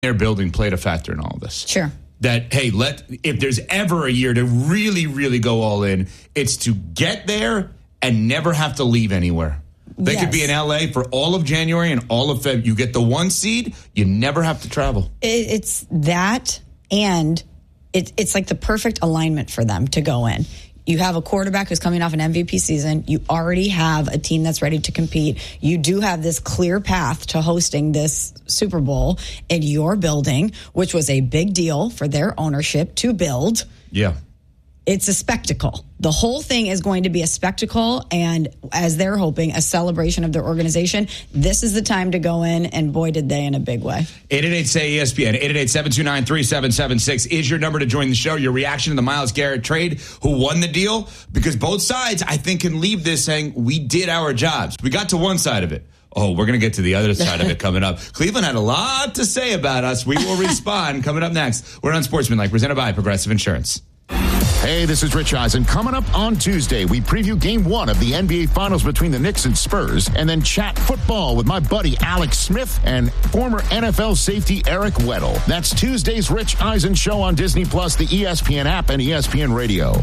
their building played a factor in all of this. Sure. That, hey, if there's ever a year to really, really go all in, it's to get there and never have to leave anywhere. They could be in L.A. for all of January and all of February. You get the 1 seed, you never have to travel. It's that, and it's like the perfect alignment for them to go in. You have a quarterback who's coming off an MVP season. You already have a team that's ready to compete. You do have this clear path to hosting this Super Bowl in your building, which was a big deal for their ownership to build. Yeah. It's a spectacle. The whole thing is going to be a spectacle, and as they're hoping, a celebration of their organization. This is the time to go in, and boy, did they in a big way. 888-SAY-ESPN, 888-729-3776 is your number to join the show. Your reaction to the Myles Garrett trade, who won the deal? Because both sides, I think, can leave this saying, we did our jobs. We got to one side of it. Oh, we're going to get to the other side of it coming up. Cleveland had a lot to say about us. We will respond coming up next. We're on Sportsmanlike, presented by Progressive Insurance. Hey, this is Rich Eisen. Coming up on Tuesday, we preview Game 1 of the NBA Finals between the Knicks and Spurs, and then chat football with my buddy Alex Smith and former NFL safety Eric Weddle. That's Tuesday's Rich Eisen Show on Disney+, the ESPN app, and ESPN Radio.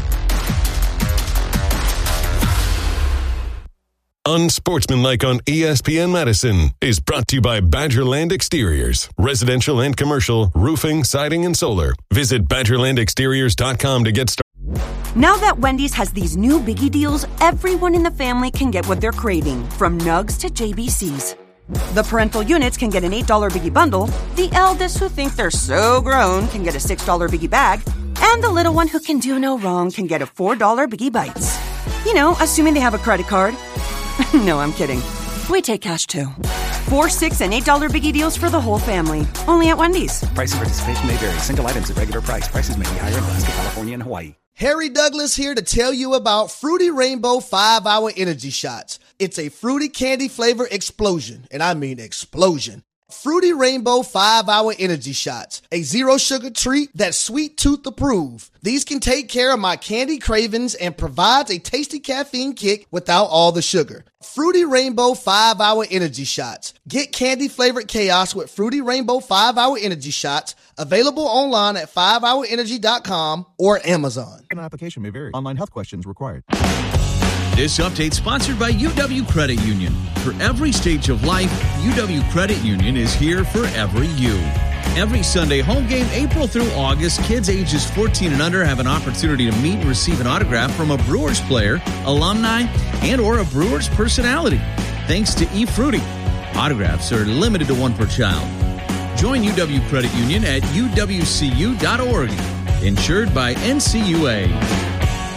Unsportsmanlike on ESPN Madison is brought to you by Badgerland Exteriors. Residential and commercial, roofing, siding, and solar. Visit BadgerlandExteriors.com to get started. Now that Wendy's has these new Biggie deals, everyone in the family can get what they're craving, from Nugs to JBCs. The parental units can get an $8 Biggie bundle, the eldest who think they're so grown can get a $6 Biggie bag, and the little one who can do no wrong can get a $4 Biggie Bites. You know, assuming they have a credit card. No, I'm kidding. We take cash, too. $4, $6, and $8 Biggie deals for the whole family. Only at Wendy's. Price and participation may vary. Single items at regular price. Prices may be higher in Alaska, California, and Hawaii. Harry Douglas here to tell you about Fruity Rainbow 5-Hour Energy Shots. It's a fruity candy flavor explosion, and I mean explosion. Fruity Rainbow 5-Hour Energy Shots, a zero-sugar treat that's sweet tooth approved. These can take care of my candy cravings and provides a tasty caffeine kick without all the sugar. Fruity Rainbow 5-Hour Energy Shots. Get candy-flavored chaos with Fruity Rainbow 5-Hour Energy Shots, available online at 5hourenergy.com or Amazon. An application may vary. Online health questions required. This update sponsored by UW Credit Union. For every stage of life, UW Credit Union is here for every you. Every Sunday home game, April through August, kids ages 14 and under have an opportunity to meet and receive an autograph from a Brewers player, alumni, and or a Brewers personality. Thanks to eFruity. Autographs are limited to one per child. Join UW Credit Union at uwcu.org. Insured by NCUA.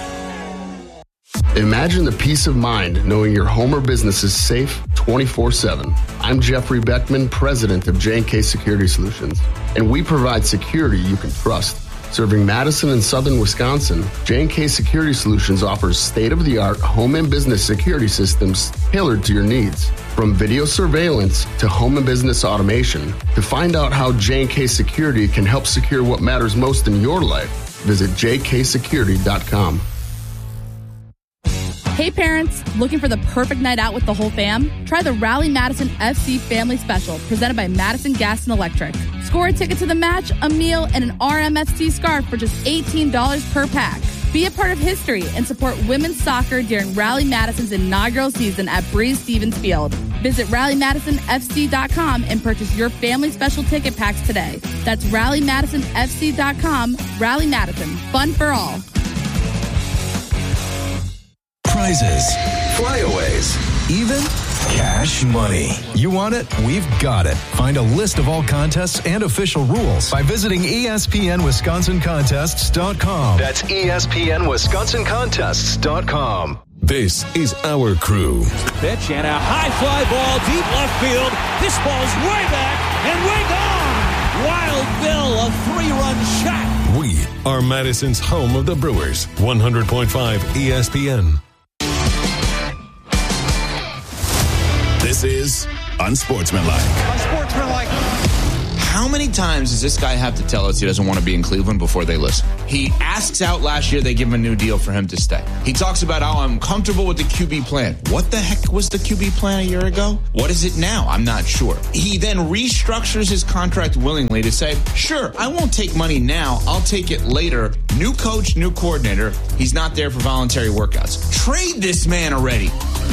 Imagine the peace of mind knowing your home or business is safe 24/7. I'm Jeffrey Beckman, president of J&K Security Solutions, and we provide security you can trust. Serving Madison and southern Wisconsin, J&K Security Solutions offers state-of-the-art home and business security systems tailored to your needs. From video surveillance to home and business automation, to find out how J&K Security can help secure what matters most in your life, visit jksecurity.com. Hey parents, looking for the perfect night out with the whole fam? Try the Rally Madison FC Family Special, presented by Madison Gas and Electric. Score a ticket to the match, a meal, and an RMFT scarf for just $18 per pack. Be a part of history and support women's soccer during Rally Madison's inaugural season at Breeze Stevens Field. Visit RallyMadisonFC.com and purchase your family special ticket packs today. That's RallyMadisonFC.com. Rally Madison, fun for all. Prizes, flyaways, even cash money. You want it? We've got it. Find a list of all contests and official rules by visiting ESPNWisconsinContests.com. That's ESPNWisconsinContests.com. This is our crew. Pitch and a high fly ball deep left field. This ball's way back and way gone. Wild Bill, a 3-run shot. We are Madison's home of the Brewers. 100.5 ESPN. This is Unsportsmanlike. Unsportsmanlike. How many times does this guy have to tell us he doesn't want to be in Cleveland before they listen? He asks out last year, they give him a new deal for him to stay. He talks about how I'm comfortable with the QB plan. What the heck was the QB plan a year ago? What is it now? I'm not sure. He then restructures his contract willingly to say, sure, I won't take money now. I'll take it later. New coach, new coordinator. He's not there for voluntary workouts. Trade this man already.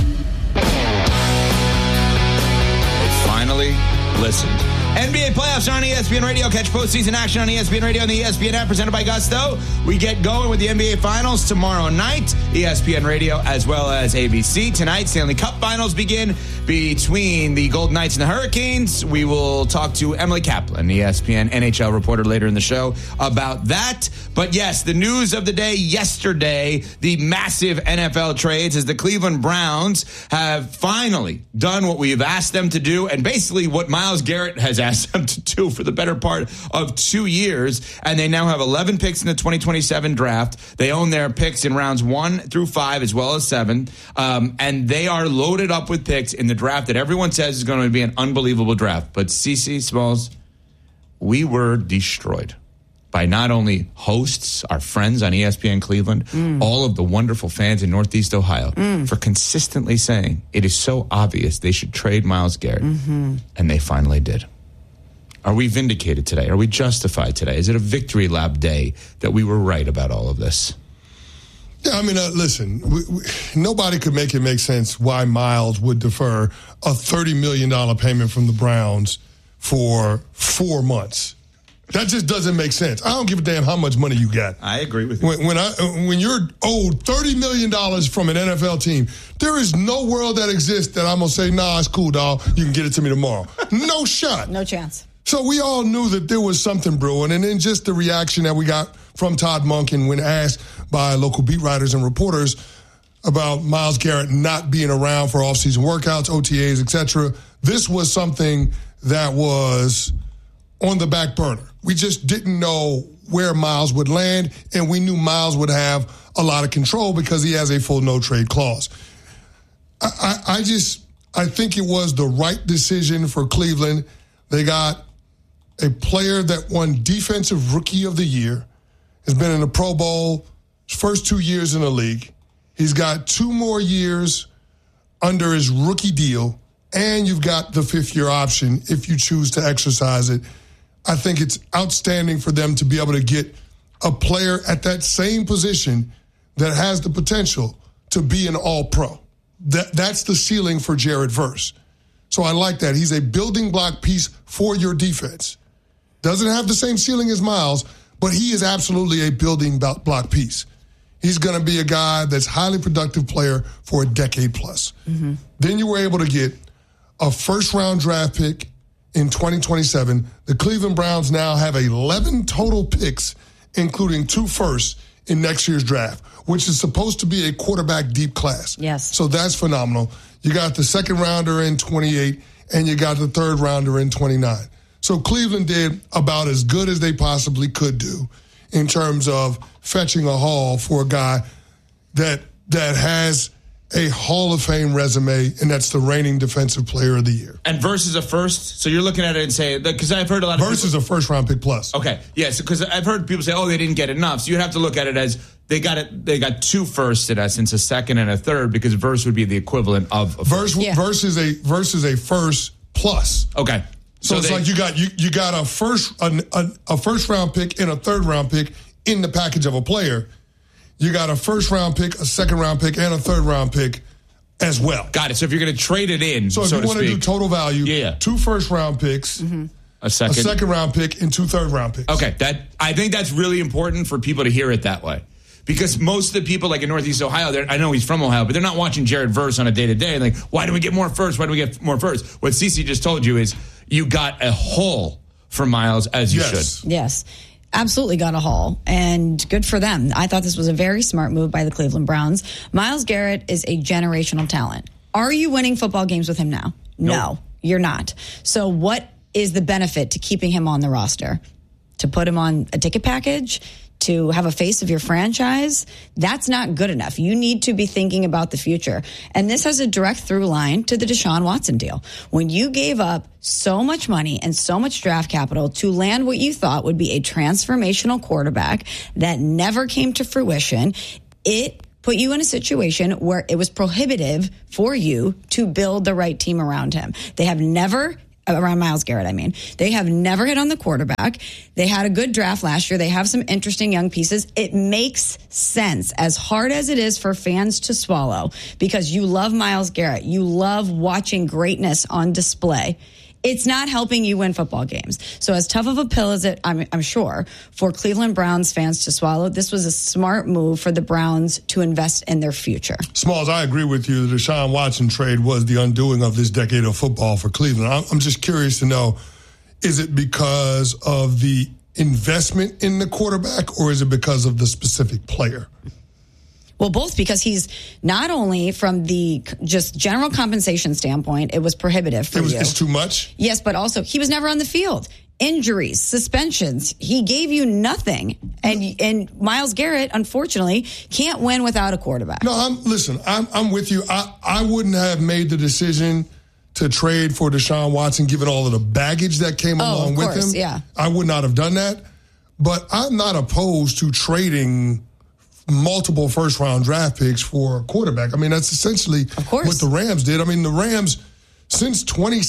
They finally listened. NBA playoffs are on ESPN Radio. Catch postseason action on ESPN Radio and the ESPN app presented by Gusto. We get going with the NBA Finals tomorrow night. ESPN Radio as well as ABC. Tonight, Stanley Cup Finals begin between the Golden Knights and the Hurricanes. We will talk to Emily Kaplan, ESPN NHL reporter, later in the show about that. But yes, the news of the day yesterday, the massive NFL trades as the Cleveland Browns have finally done what we've asked them to do and basically what Myles Garrett has asked them to do for the better part of 2 years. And they now have 11 picks in the 2027 draft. They own their picks in rounds 1 through 5 as well as 7. And they are loaded up with picks in the draft that everyone says is going to be an unbelievable draft. But CC Smalls, we were destroyed by not only hosts, our friends on ESPN Cleveland, all of the wonderful fans in Northeast Ohio for consistently saying it is so obvious they should trade Myles Garrett. And they finally did. Are we vindicated today? Are we justified today? Is it a victory lap day that we were right about all of this? Yeah, I mean, listen, nobody could make it make sense why Myles would defer a $30 million payment from the Browns for 4 months. That just doesn't make sense. I don't give a damn how much money you got. I agree with you. When you're owed $30 million from an NFL team, there is no world that exists that I'm going to say, nah, it's cool, dog. You can get it to me tomorrow. No shot. No chance. So we all knew that there was something brewing. And then just the reaction that we got from Todd Monken when asked by local beat writers and reporters about Myles Garrett not being around for offseason workouts, OTAs, etc. This was something that was on the back burner. We just didn't know where Myles would land, and we knew Myles would have a lot of control because he has a full no-trade clause. I think it was the right decision for Cleveland. They got a player that won Defensive Rookie of the Year, has been in the Pro Bowl his first 2 years in the league. He's got 2 more years under his rookie deal, and you've got the 5th-year option if you choose to exercise it. I think it's outstanding for them to be able to get a player at that same position that has the potential to be an all-pro. That's the ceiling for Jared Verse. So I like that. He's a building block piece for your defense. Doesn't have the same ceiling as Myles, but he is absolutely a building block piece. He's going to be a guy that's highly productive player for a decade plus. Then you were able to get a first-round draft pick in 2027. The Cleveland Browns now have 11 total picks, including 2 firsts in next year's draft, which is supposed to be a quarterback deep class. Yes. So that's phenomenal. You got the second rounder in 28, and you got the third rounder in 29. So Cleveland did about as good as they possibly could do in terms of fetching a haul for a guy that has a Hall of Fame resume, and that's the reigning Defensive Player of the Year. And Verse is a first, so you're looking at it and say, because I've heard a lot of Verse is a first-round pick plus. Okay, yes, because I've heard people say, oh, they didn't get enough. So you have to look at it as they got 2 firsts in essence, a second and a third, because Verse would be the equivalent of a first. Verse is a first plus. Okay. So it's like you got a first round pick and a third round pick in the package of a player. You got a first round pick, a second round pick, and a third round pick as well. Got it. So if you're going to trade it in, so if you want to do total value, 2 first round picks, a second round pick, and 2 third round picks. Okay, I think that's really important for people to hear it that way. Because most of the people, like in Northeast Ohio, I know he's from Ohio, but they're not watching Jared Verse on a day-to-day. Like, why do we get more first? Why do we get more first? What Cece just told you is you got a haul for Myles, as you should. Yes, absolutely got a haul, and good for them. I thought this was a very smart move by the Cleveland Browns. Myles Garrett is a generational talent. Are you winning football games with him now? Nope. No, you're not. So what is the benefit to keeping him on the roster? To put him on a ticket package? to have a face of your franchise, that's not good enough. You need to be thinking about the future. And this has a direct through line to the Deshaun Watson deal. When you gave up so much money and so much draft capital to land what you thought would be a transformational quarterback that never came to fruition, it put you in a situation where it was prohibitive for you to build the right team around him. They have never, around Myles Garrett, I mean, they have never hit on the quarterback. They had a good draft last year. They have some interesting young pieces. It makes sense, as hard as it is for fans to swallow, because you love Myles Garrett. You love watching greatness on display. It's not helping you win football games. So as tough of a pill as it, I'm sure, for Cleveland Browns fans to swallow, this was a smart move for the Browns to invest in their future. Smalls, I agree with you. The Deshaun Watson trade was the undoing of this decade of football for Cleveland. I'm just curious to know, is it because of the investment in the quarterback, or is it because of the specific player? Well, both, because he's not only from the just general compensation standpoint, it was prohibitive for you. It's too much? Yes, but also he was never on the field. Injuries, suspensions. He gave you nothing. And Myles Garrett, unfortunately, can't win without a quarterback. No, I'm with you. I wouldn't have made the decision to trade for Deshaun Watson, given all of the baggage that came along with him. Yeah. I would not have done that. But I'm not opposed to trading multiple first-round draft picks for a quarterback. I mean, that's essentially what the Rams did. I mean, the Rams, since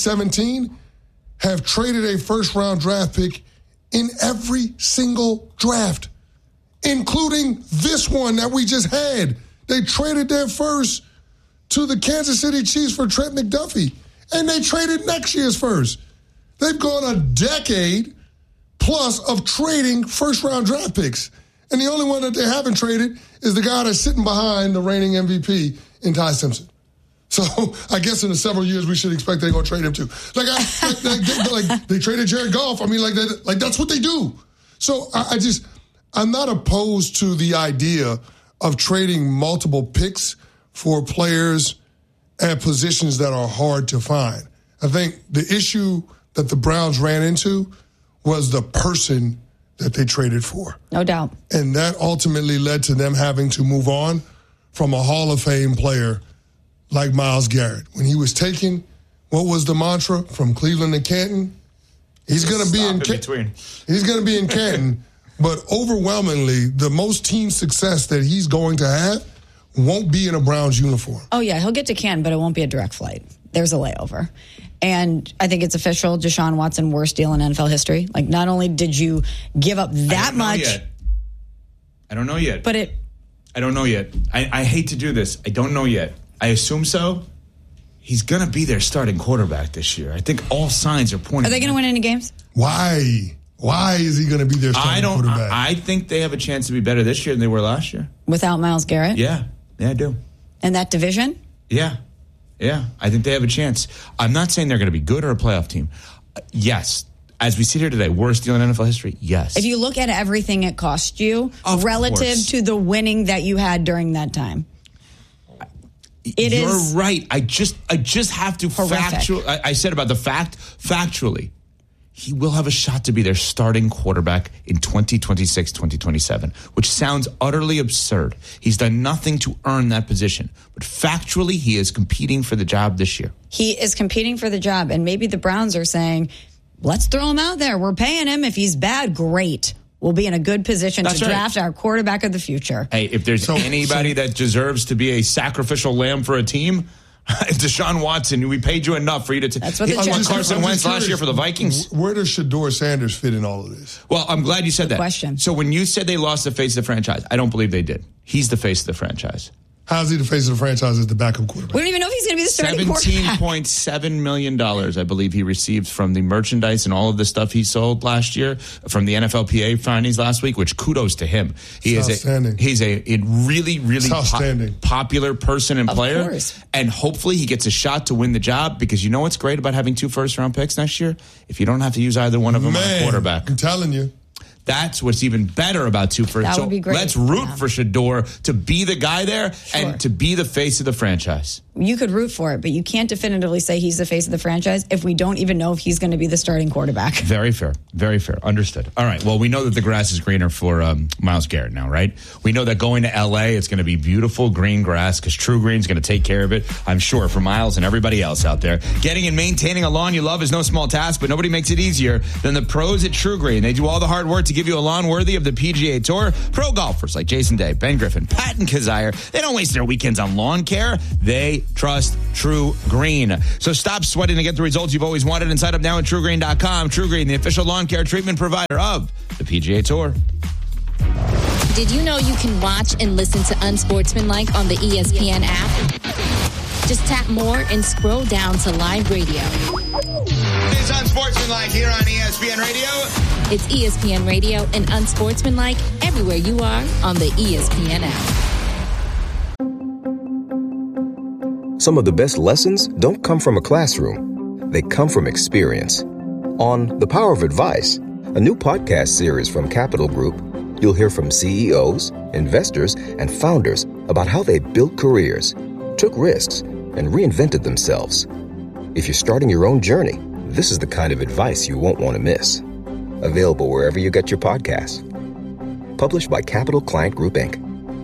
2017, have traded a first-round draft pick in every single draft, including this one that we just had. They traded their first to the Kansas City Chiefs for Trent McDuffie, and they traded next year's first. They've gone a decade plus of trading first-round draft picks. And the only one that they haven't traded is the guy that's sitting behind the reigning MVP in Ty Simpson. So I guess in the several years we should expect they're going to trade him too. Like they traded Jared Goff. I mean, like that's what they do. So I'm not opposed to the idea of trading multiple picks for players at positions that are hard to find. I think the issue that the Browns ran into was the person that they traded for. No doubt. And that ultimately led to them having to move on from a Hall of Fame player like Myles Garrett. When he was taken, what was the mantra from Cleveland to Canton? He's going to be in Canton. He's going to be in Canton, but overwhelmingly, the most team success that he's going to have won't be in a Browns uniform. Oh yeah, he'll get to Canton, but it won't be a direct flight. There's a layover. And I think it's official, Deshaun Watson, worst deal in NFL history. Like, not only did you give up that much. I don't know yet. But I don't know yet. I hate to do this. I don't know yet. I assume so. He's going to be their starting quarterback this year. I think all signs are pointing. Are they going to win any games? Why? Why is he going to be their starting quarterback? I think they have a chance to be better this year than they were last year. Without Myles Garrett? Yeah, I do. And that division? Yeah, I think they have a chance. I'm not saying they're going to be good or a playoff team. Yes, as we sit here today, worst deal in NFL history, yes. If you look at everything it cost you relative to the winning that you had during that time. You're right. I just have to factually. I said about the factually, he will have a shot to be their starting quarterback in 2026, 2027, which sounds utterly absurd. He's done nothing to earn that position. But factually, he is competing for the job this year. He is competing for the job, and maybe the Browns are saying, let's throw him out there. We're paying him. If he's bad, great. We'll be in a good position to draft our quarterback of the future. Hey, if there's anybody that deserves to be a sacrificial lamb for a team, Deshaun Watson, we paid you enough for you to That's what Carson Wentz last year for the Vikings. Where does Shedeur Sanders fit in all of this? Well, I'm glad you said that. Question. So when you said they lost the face of the franchise, I don't believe they did. He's the face of the franchise. How's he the face of the franchise as the backup quarterback? We don't even know if he's going to be the starting quarterback. $17.7 million, I believe he received from the merchandise and all of the stuff he sold last year from the NFLPA findings last week, which kudos to him. He's a really, really popular person and player. Of course. And hopefully he gets a shot to win the job, because you know what's great about having 2 first-round picks next year? If you don't have to use either one of them on a quarterback. I'm telling you. That's what's even better about 2 first. That would be great. Let's root for Shedeur to be the guy there and to be the face of the franchise. you could root for it, but you can't definitively say he's the face of the franchise if we don't even know if he's going to be the starting quarterback. Very fair. Very fair. Understood. All right. Well, we know that the grass is greener for Myles Garrett now, right? We know that going to L.A., it's going to be beautiful green grass because True Green's going to take care of it, I'm sure, for Myles and everybody else out there. Getting and maintaining a lawn you love is no small task, but nobody makes it easier than the pros at True Green. They do all the hard work to give you a lawn worthy of the PGA Tour. Pro golfers like Jason Day, Ben Griffin, Patton Kazire, they don't waste their weekends on lawn care. They trust True Green. So stop sweating to get the results you've always wanted and sign up now at TrueGreen.com. True Green, the official lawn care treatment provider of the PGA Tour. Did you know you can watch and listen to Unsportsmanlike on the ESPN app? Just tap more and scroll down to live radio. It's Unsportsmanlike here on ESPN Radio. It's ESPN Radio and Unsportsmanlike everywhere you are on the ESPN app. Some of the best lessons don't come from a classroom. They come from experience. On The Power of Advice, a new podcast series from Capital Group, you'll hear from CEOs, investors, and founders about how they built careers, took risks, and reinvented themselves. If you're starting your own journey, this is the kind of advice you won't want to miss. Available wherever you get your podcasts. Published by Capital Client Group, Inc.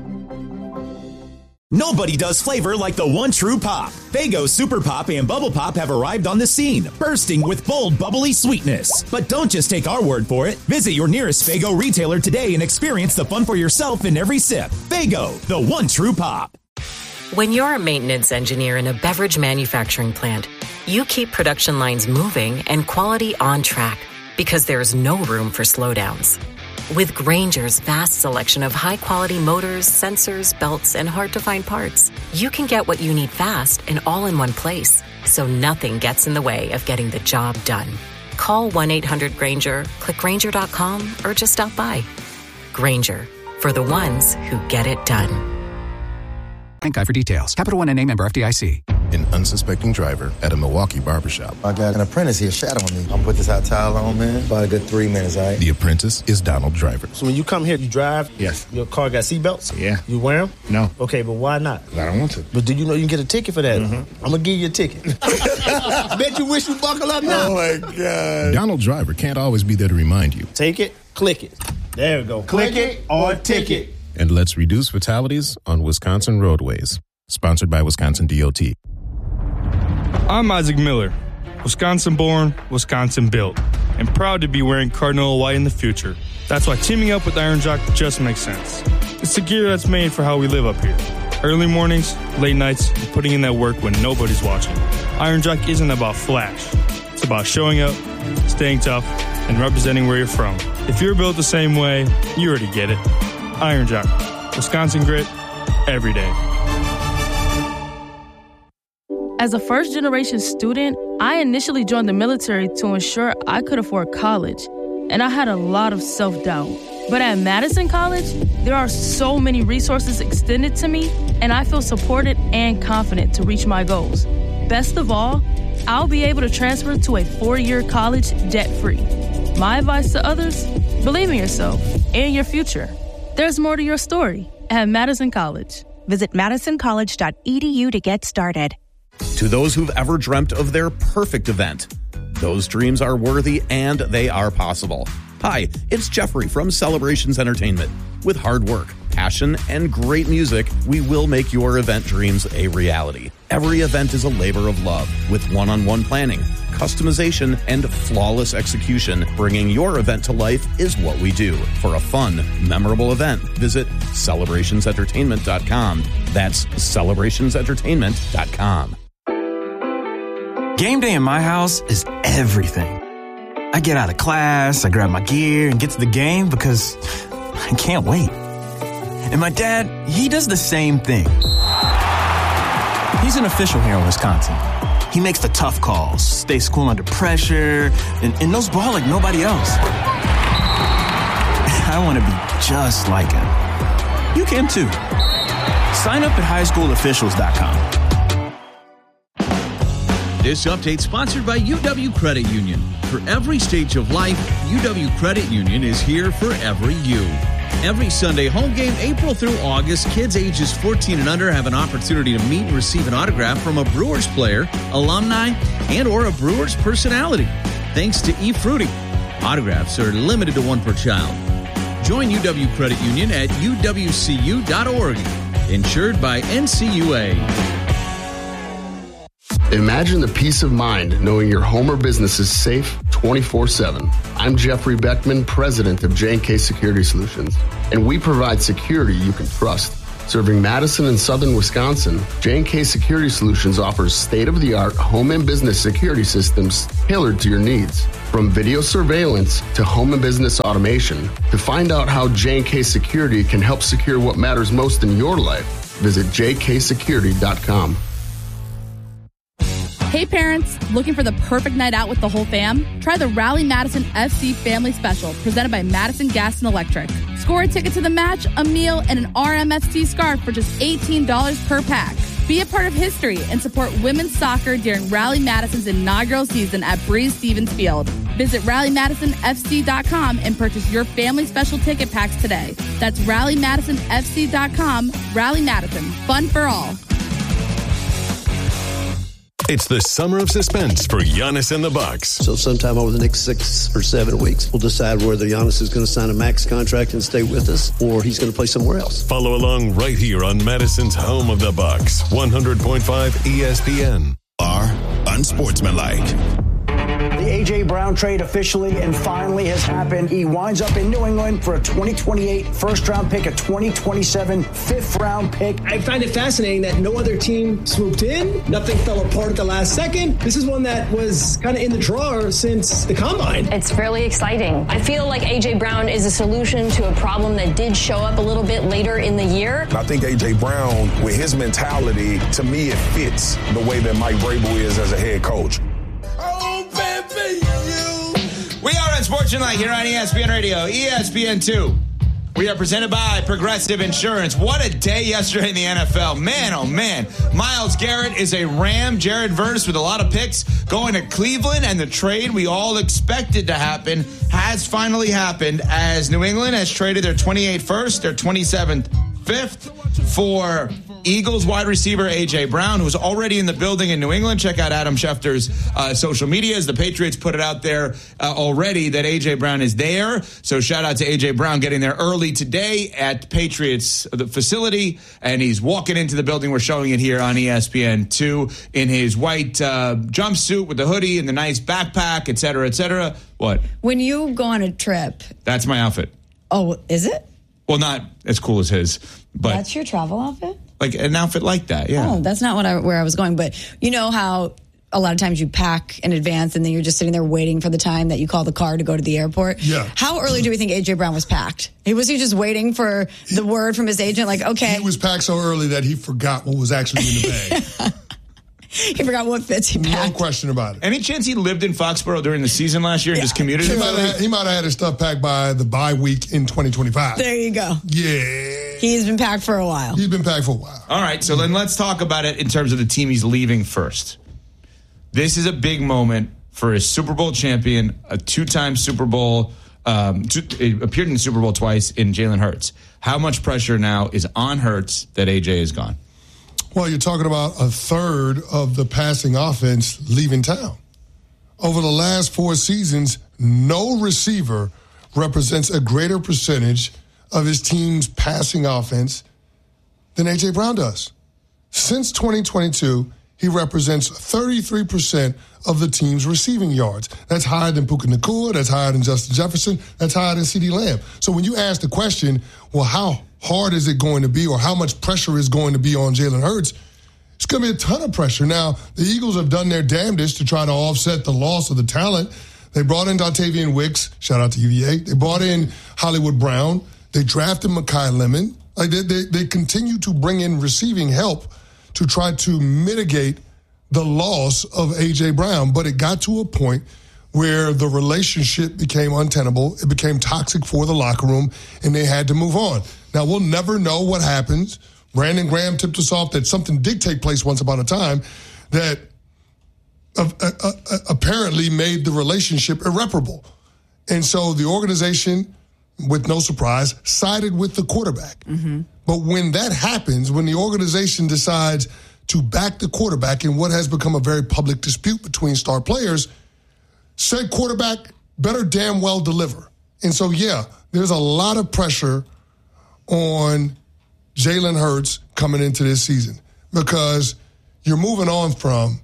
Nobody does flavor like the one true pop. Faygo Super Pop and Bubble Pop have arrived on the scene, bursting with bold, bubbly sweetness. But don't just take our word for it. Visit your nearest Faygo retailer today and experience the fun for yourself in every sip. Faygo, the one true pop. When you're a maintenance engineer in a beverage manufacturing plant, you keep production lines moving and quality on track because there's no room for slowdowns. With Grainger's vast selection of high-quality motors, sensors, belts, and hard-to-find parts, you can get what you need fast and all in one place, so nothing gets in the way of getting the job done. Call 1-800-GRAINGER, click Grainger.com, or just stop by. Grainger, for the ones who get it done. Thank God for details. Capital One NA member FDIC. An unsuspecting driver at a Milwaukee barbershop. I got an apprentice here shadowing me. I'm gonna put this hot towel on, man. About a good 3 minutes, all right? The apprentice is Donald Driver. So when you come here, you drive? Yes. Your car got seatbelts? Yeah. You wear them? No. Okay, but why not? I don't want to. But do you know you can get a ticket for that? Mm-hmm. I'm gonna give you a ticket. Bet you wish you buckle up now. Oh my God. Donald Driver can't always be there to remind you. Take it, click it. There we go. Click it or ticket. And let's reduce fatalities on Wisconsin roadways. Sponsored by Wisconsin DOT. I'm Isaac Miller, Wisconsin-born, Wisconsin-built, and proud to be wearing Cardinal white in the future. That's why teaming up with Iron Jock just makes sense. It's the gear that's made for how we live up here. Early mornings, late nights, and putting in that work when nobody's watching. Iron Jock isn't about flash. It's about showing up, staying tough, and representing where you're from. If you're built the same way, you already get it. Iron Jock, Wisconsin grit, every day. As a first-generation student, I initially joined the military to ensure I could afford college, and I had a lot of self-doubt. But at Madison College, there are so many resources extended to me, and I feel supported and confident to reach my goals. Best of all, I'll be able to transfer to a 4-year college debt-free. My advice to others, believe in yourself and your future. There's more to your story at Madison College. Visit madisoncollege.edu to get started. To those who've ever dreamt of their perfect event, those dreams are worthy and they are possible. Hi, it's Jeffrey from Celebrations Entertainment. With hard work, passion, and great music, we will make your event dreams a reality. Every event is a labor of love with one-on-one planning, customization, and flawless execution. Bringing your event to life is what we do. For a fun, memorable event, visit celebrationsentertainment.com. That's celebrationsentertainment.com. Game day in my house is everything. I get out of class, I grab my gear, and get to the game because I can't wait. And my dad, he does the same thing. He's an official here in Wisconsin. He makes the tough calls, stays cool under pressure, and knows ball like nobody else. I want to be just like him. You can too. Sign up at highschoolofficials.com. This update sponsored by UW Credit Union. For every stage of life, UW Credit Union is here for every you. Every Sunday home game, April through August, kids ages 14 and under have an opportunity to meet and receive an autograph from a Brewers player, alumni, and or a Brewers personality. Thanks to eFruity. Autographs are limited to one per child. Join UW Credit Union at uwcu.org. Insured by NCUA. Imagine the peace of mind knowing your home or business is safe 24/7. I'm Jeffrey Beckman, president of J&K Security Solutions, and we provide security you can trust. Serving Madison and southern Wisconsin, J&K Security Solutions offers state-of-the-art home and business security systems tailored to your needs. From video surveillance to home and business automation, to find out how J&K Security can help secure what matters most in your life, visit jksecurity.com. Hey parents, looking for the perfect night out with the whole fam? Try the Rally Madison FC Family Special, presented by Madison Gas and Electric. Score a ticket to the match, a meal, and an RMFT scarf for just $18 per pack. Be a part of history and support women's soccer during Rally Madison's inaugural season at Breeze Stevens Field. Visit RallyMadisonFC.com and purchase your family special ticket packs today. That's RallyMadisonFC.com. Rally Madison, fun for all. It's the summer of suspense for Giannis and the Bucks. So sometime over the next 6 or 7 weeks, we'll decide whether Giannis is going to sign a max contract and stay with us, or he's going to play somewhere else. Follow along right here on Madison's home of the Bucks, 100.5 ESPN. Are unsportsmanlike. The A.J. Brown trade officially and finally has happened. He winds up in New England for a 2028 first-round pick, a 2027 fifth-round pick. I find it fascinating that no other team swooped in. Nothing fell apart at the last second. This is one that was kind of in the drawer since the Combine. It's fairly exciting. I feel like A.J. Brown is a solution to a problem that did show up a little bit later in the year. I think A.J. Brown, with his mentality, to me it fits the way that Mike Vrabel is as a head coach. We are Unsportsmanlike here on ESPN Radio, ESPN2. We are presented by Progressive Insurance. What a day yesterday in the NFL. Man, oh man. Myles Garrett is a Ram. Jared Verse with a lot of picks going to Cleveland, and the trade we all expected to happen has finally happened as New England has traded their 28th first, their 27th fifth for Eagles wide receiver A.J. Brown, who's already in the building in New England. Check out Adam Schefter's social media as the Patriots put it out there already that A.J. Brown is there. So shout out to A.J. Brown getting there early today at Patriots the facility, and he's walking into the building. We're showing it here on ESPN2 in his white jumpsuit with the hoodie and the nice backpack, et cetera, et cetera. What? When you go on a trip. That's my outfit. Oh, is it? Well, not as cool as his, but that's your travel outfit? Like an outfit like that, yeah. Oh, that's not where I was going. But you know how a lot of times you pack in advance and then you're just sitting there waiting for the time that you call the car to go to the airport? Yeah. How early do we think A.J. Brown was packed? Was he just waiting for the word from his agent? Like, okay. He was packed so early that he forgot what was actually in the bag. He forgot what fits he packed. No question about it. Any chance he lived in Foxborough during the season last year and just commuted? He might have had his stuff packed by the bye week in 2025. There you go. Yeah. He's been packed for a while. He's been packed for a while. All right, so then let's talk about it in terms of the team he's leaving first. This is a big moment for a Super Bowl champion, a two-time Super Bowl, appeared in the Super Bowl twice in Jalen Hurts. How much pressure now is on Hurts that A.J. is gone? Well, you're talking about a third of the passing offense leaving town. Over the last 4 seasons, no receiver represents a greater percentage of his team's passing offense than A.J. Brown does. Since 2022, he represents 33% of the team's receiving yards. That's higher than Puka Nacua. That's higher than Justin Jefferson. That's higher than CeeDee Lamb. So when you ask the question, well, how hard is it going to be or how much pressure is going to be on Jalen Hurts, it's going to be a ton of pressure. Now, the Eagles have done their damnedest to try to offset the loss of the talent. They brought in Dontavian Wicks. Shout out to UVA. They brought in Hollywood Brown. They drafted Mekhi Lemon. Like they continue to bring in receiving help to try to mitigate the loss of A.J. Brown. But it got to a point where the relationship became untenable. It became toxic for the locker room, and they had to move on. Now, we'll never know what happens. Brandon Graham tipped us off that something did take place once upon a time that apparently made the relationship irreparable. And so the organization with no surprise, sided with the quarterback. Mm-hmm. But when that happens, when the organization decides to back the quarterback in what has become a very public dispute between star players, said quarterback better damn well deliver. And so, yeah, there's a lot of pressure on Jalen Hurts coming into this season because you're moving on from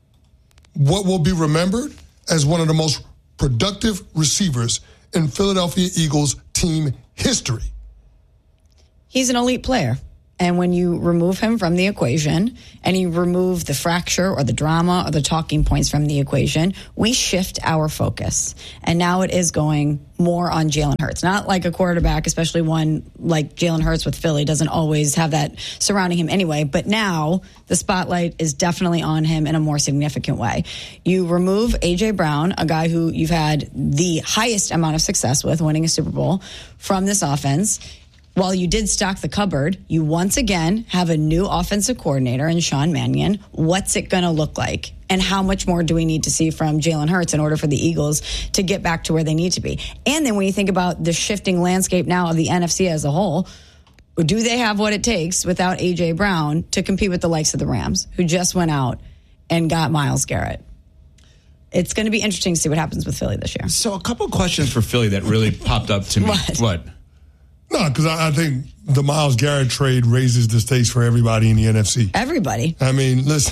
what will be remembered as one of the most productive receivers in Philadelphia Eagles team history. He's an elite player. And when you remove him from the equation and you remove the fracture or the drama or the talking points from the equation, we shift our focus. And now it is going more on Jalen Hurts. Not like a quarterback, especially one like Jalen Hurts with Philly, doesn't always have that surrounding him anyway. But now the spotlight is definitely on him in a more significant way. You remove A.J. Brown, a guy who you've had the highest amount of success with, winning a Super Bowl, from this offense. While you did stock the cupboard, you once again have a new offensive coordinator in Sean Mannion. What's it going to look like? And how much more do we need to see from Jalen Hurts in order for the Eagles to get back to where they need to be? And then when you think about the shifting landscape now of the NFC as a whole, do they have what it takes without A.J. Brown to compete with the likes of the Rams, who just went out and got Myles Garrett? It's going to be interesting to see what happens with Philly this year. So a couple questions for Philly that really popped up to me. What? No, because I think the Myles Garrett trade raises the stakes for everybody in the NFC. Everybody. I mean, listen,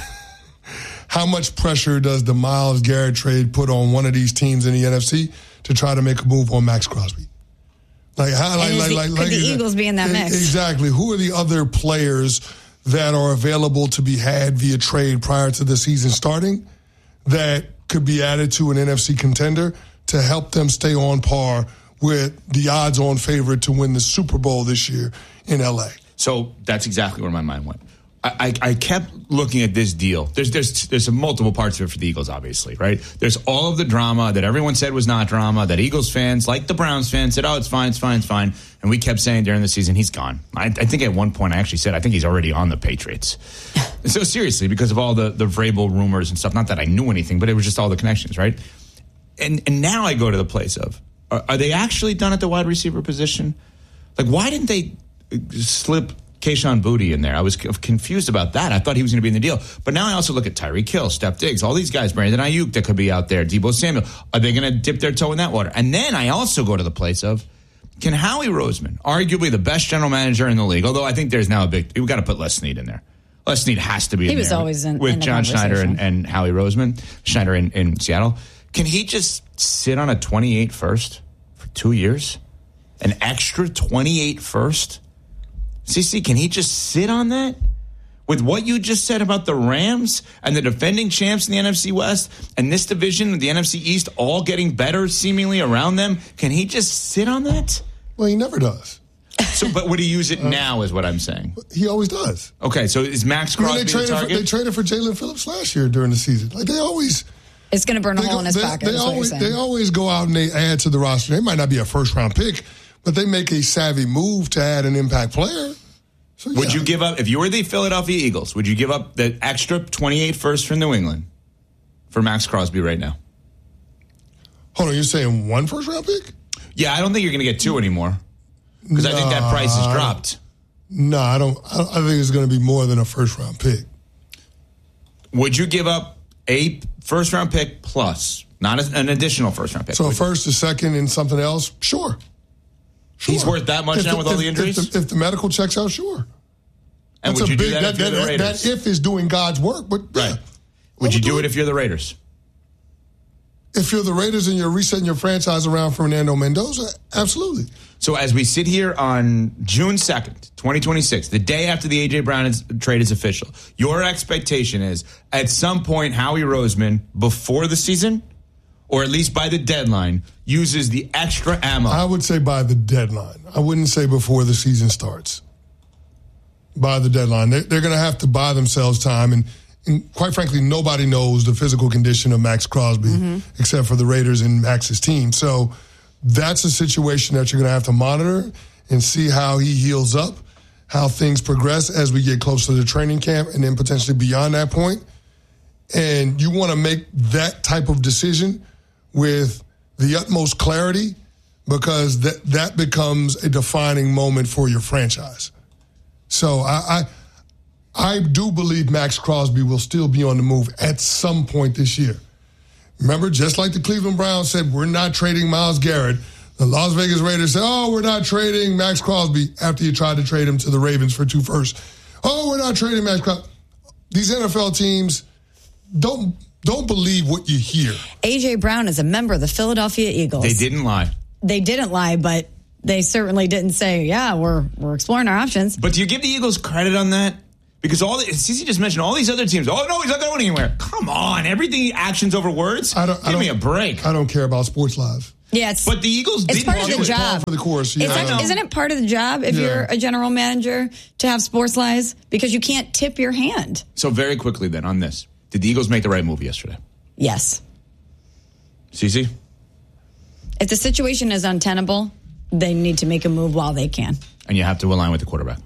how much pressure does the Myles Garrett trade put on one of these teams in the NFC to try to make a move on Max Crosby? Like, how? Could the Eagles be in that mix? Exactly. Who are the other players that are available to be had via trade prior to the season starting that could be added to an NFC contender to help them stay on par with the odds-on favorite to win the Super Bowl this year in L.A.? So that's exactly where my mind went. I kept looking at this deal. There's multiple parts of it for the Eagles, obviously, right? There's all of the drama that everyone said was not drama, that Eagles fans, like the Browns fans, said, oh, it's fine. And we kept saying during the season, he's gone. I think at one point I actually said, I think he's already on the Patriots. So seriously, because of all the Vrabel rumors and stuff, not that I knew anything, but it was just all the connections, right? And now I go to the place of, are they actually done at the wide receiver position? Like, why didn't they slip Kayshon Boutte in there? I was confused about that. I thought he was going to be in the deal. But now I also look at Tyreek Hill, Steph Diggs, all these guys, Brandon Ayuk that could be out there, Deebo Samuel. Are they going to dip their toe in that water? And then I also go to the place of, can Howie Roseman, arguably the best general manager in the league, although I think there's now we've got to put Les Snead in there. Les Snead has to be in there. He was always in with in the John Schneider and Howie Roseman. Schneider in Seattle. Can he just sit on a 28 first for 2 years? An extra 28 first? CC, can he just sit on that? With what you just said about the Rams and the defending champs in the NFC West and this division, the NFC East, all getting better seemingly around them, can he just sit on that? Well, he never does. So, but would he use it now is what I'm saying. He always does. Okay, so is Max Crosby the target? They traded for Jalen Phillips last year during the season. Like, they always... It's going to burn a hole in his pocket. They always go out and they add to the roster. They might not be a first-round pick, but they make a savvy move to add an impact player. So, yeah. Would you give up, if you were the Philadelphia Eagles, would you give up the extra 28 first from New England for Max Crosby right now? Hold on, you're saying one first-round pick? Yeah, I don't think you're going to get two anymore because I think that price has dropped. No, I don't. I think it's going to be more than a first-round pick. Would you give up a first-round pick plus, not an additional first-round pick? So a first, a second, and something else? Sure. He's worth that much now with all the injuries? If the medical checks out, sure. And would you do that if you're the Raiders? That if is doing God's work, but right. Yeah, would you do it if you're the Raiders? If you're the Raiders and you're resetting your franchise around Fernando Mendoza, absolutely. So as we sit here on June 2nd, 2026, the day after the A.J. Brown trade is official, your expectation is at some point Howie Roseman, before the season, or at least by the deadline, uses the extra ammo. I would say by the deadline. I wouldn't say before the season starts. By the deadline. They're going to have to buy themselves time. And quite frankly, nobody knows the physical condition of Max Crosby except for the Raiders and Max's team. So that's a situation that you're going to have to monitor and see how he heals up, how things progress as we get closer to the training camp and then potentially beyond that point. And you want to make that type of decision with the utmost clarity because that becomes a defining moment for your franchise. So I do believe Max Crosby will still be on the move at some point this year. Remember, just like the Cleveland Browns said, we're not trading Myles Garrett, the Las Vegas Raiders said, we're not trading Max Crosby after you tried to trade him to the Ravens for 2 firsts. We're not trading Max Crosby. These NFL teams don't believe what you hear. A.J. Brown is a member of the Philadelphia Eagles. They didn't lie. They didn't lie, but they certainly didn't say, we're exploring our options. But do you give the Eagles credit on that? Because CeCe just mentioned all these other teams. Oh, no, he's not going anywhere. Come on. Everything actions over words? Give me a break. I don't care about sports live. Yeah, but the Eagles it's part of the job. For the course, isn't it part of the job if you're a general manager to have sports lies? Because you can't tip your hand. So very quickly then on this. Did the Eagles make the right move yesterday? Yes. CeCe? If the situation is untenable, they need to make a move while they can. And you have to align with the quarterback.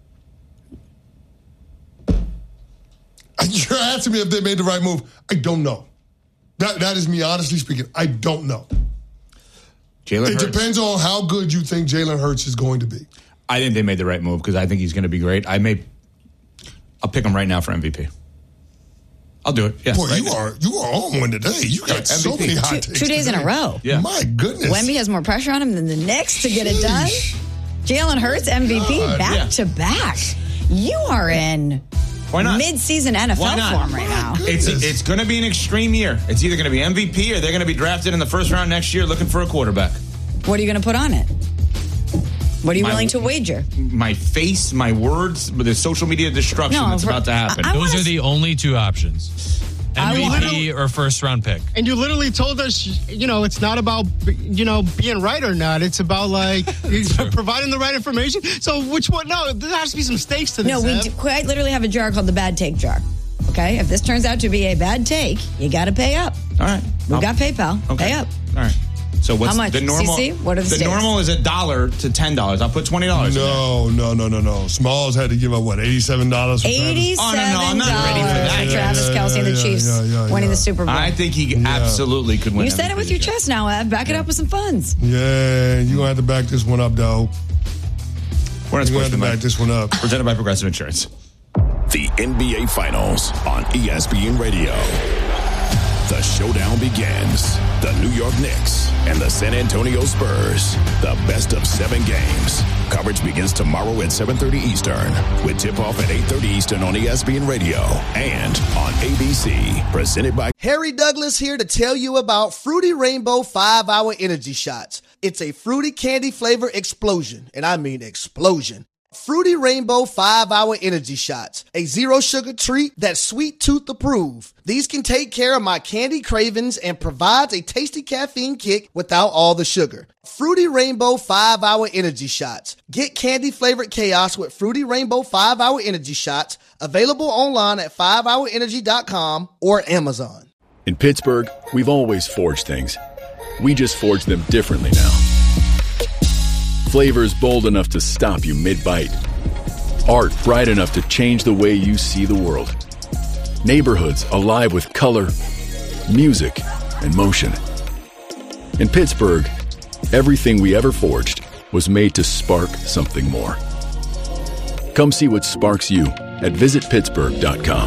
You're asking me if they made the right move. I don't know. That is me honestly speaking. I don't know. Jalen Hurts. It depends on how good you think Jalen Hurts is going to be. I think they made the right move because I think he's going to be great. I'll pick him right now for MVP. I'll do it. Yes, boy, you are on one today. You got so many hot takes. 2 days today. in a row. Yeah. My goodness. Wemby has more pressure on him than the Knicks to get it done. Jalen Hurts MVP back to back. You are in mid-season NFL form right now. It's going to be an extreme year. It's either going to be MVP or they're going to be drafted in the first round next year looking for a quarterback. What are you going to put on it? What are you willing to wager? My face, my words, the social media destruction that's about to happen. Those are the only 2 options. MVP or first round pick. And you literally told us, it's not about, being right or not. It's about, providing the right information. So which one? No, there has to be some stakes to this. No, we quite literally have a jar called the bad take jar. Okay? If this turns out to be a bad take, you got to pay up. All right. We've got PayPal. Okay. Pay up. All right. So what's how much? The normal? CC? What are the stakes? Normal is $1 to $10. I'll put $20. No. Smalls had to give up $87 for $87. Oh, no, I'm not ready for that. Travis Kelce and the Chiefs winning the Super Bowl. I think he absolutely could win. You said it with your chest now, Ev. Back it up with some funds. Yeah, you're going to have to back this one up, though. We're not going to back this one up. Presented by Progressive Insurance. The NBA Finals on ESPN Radio. The showdown begins. The New York Knicks and the San Antonio Spurs. The best of 7 games. Coverage begins tomorrow at 7:30 Eastern with tip-off at 8:30 Eastern on ESPN Radio and on ABC. Presented by Harry Douglas here to tell you about Fruity Rainbow 5-Hour Energy Shots. It's a fruity candy flavor explosion, and I mean explosion. Fruity Rainbow 5-Hour Energy Shots, a zero-sugar treat that's sweet tooth approved. These can take care of my candy cravings and provides a tasty caffeine kick without all the sugar. Fruity Rainbow 5-Hour Energy Shots. Get candy-flavored chaos with Fruity Rainbow 5-Hour Energy Shots, available online at 5hourenergy.com or Amazon. In Pittsburgh, we've always forged things. We just forge them differently now. Flavors bold enough to stop you mid-bite. Art bright enough to change the way you see the world. Neighborhoods alive with color, music, and motion. In Pittsburgh, everything we ever forged was made to spark something more. Come see what sparks you at visitpittsburgh.com.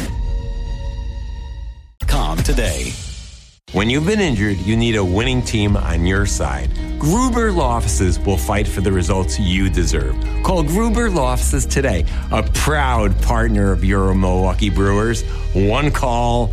Today. When you've been injured, you need a winning team on your side. Gruber Law Offices will fight for the results you deserve. Call Gruber Law Offices today, a proud partner of your Milwaukee Brewers. One call.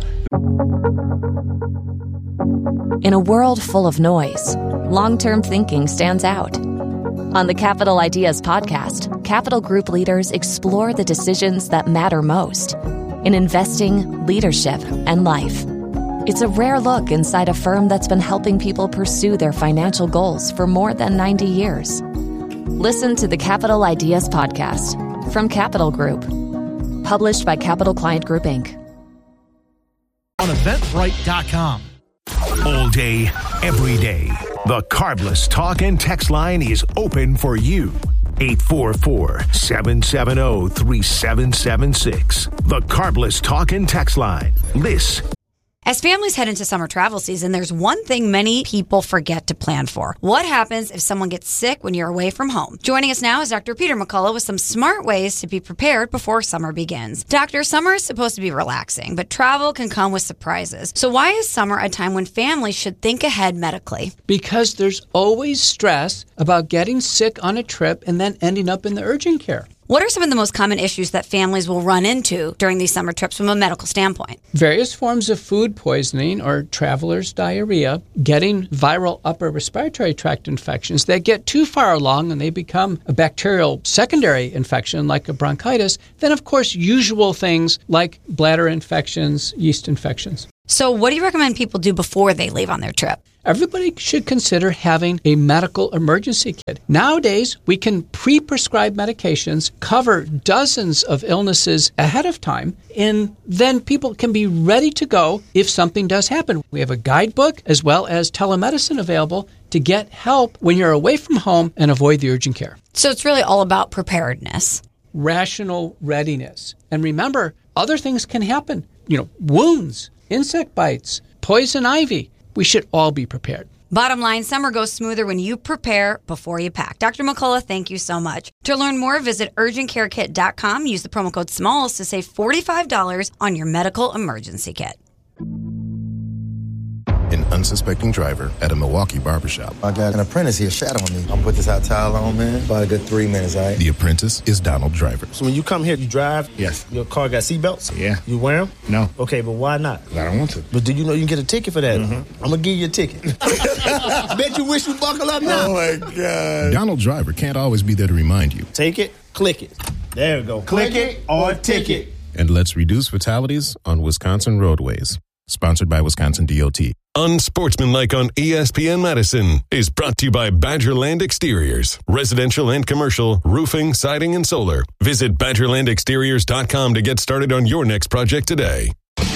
In a world full of noise, long-term thinking stands out. On the Capital Ideas podcast, Capital Group leaders explore the decisions that matter most in investing, leadership, and life. It's a rare look inside a firm that's been helping people pursue their financial goals for more than 90 years. Listen to the Capital Ideas podcast from Capital Group, published by Capital Client Group, Inc. On Eventbrite.com. All day, every day, the Carbless Talk and Text line is open for you. 844-770-3776. The Carbless Talk and Text line. This As families head into summer travel season, there's one thing many people forget to plan for. What happens if someone gets sick when you're away from home? Joining us now is Dr. Peter McCullough with some smart ways to be prepared before summer begins. Doctor, summer is supposed to be relaxing, but travel can come with surprises. So why is summer a time when families should think ahead medically? Because there's always stress about getting sick on a trip and then ending up in the urgent care. What are some of the most common issues that families will run into during these summer trips from a medical standpoint? Various forms of food poisoning or traveler's diarrhea, getting viral upper respiratory tract infections that get too far along and they become a bacterial secondary infection like a bronchitis. Then, of course, usual things like bladder infections, yeast infections. So what do you recommend people do before they leave on their trip? Everybody should consider having a medical emergency kit. Nowadays, we can pre-prescribe medications, cover dozens of illnesses ahead of time, and then people can be ready to go if something does happen. We have a guidebook as well as telemedicine available to get help when you're away from home and avoid the urgent care. So it's really all about preparedness. Rational readiness. And remember, other things can happen. Wounds, insect bites, poison ivy. We should all be prepared. Bottom line, summer goes smoother when you prepare before you pack. Dr. McCullough, thank you so much. To learn more, visit urgentcarekit.com. Use the promo code SMALLS to save $45 on your medical emergency kit. An unsuspecting driver at a Milwaukee barbershop. I got an apprentice here shadowing me. I'm gonna put this hot towel on, man. About a good 3 minutes, all right? The apprentice is Donald Driver. So when you come here, you drive? Yes. Your car got seatbelts? Yeah. You wear them? No. Okay, but why not? I don't want to. But do you know you can get a ticket for that? I'm gonna give you a ticket. Bet you wish you buckle up now. Oh, my God. Donald Driver can't always be there to remind you. Take it, click it. There we go. Click it or ticket. And let's reduce fatalities on Wisconsin roadways. Sponsored by Wisconsin DOT. Unsportsmanlike on ESPN Madison is brought to you by Badgerland Exteriors. Residential and commercial, roofing, siding, and solar. Visit BadgerlandExteriors.com to get started on your next project today.